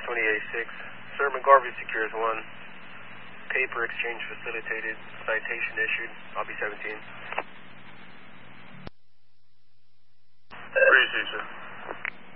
28-6. Sir, McGarvey secures 1. Paper exchange facilitated. Citation issued. I'll be 17.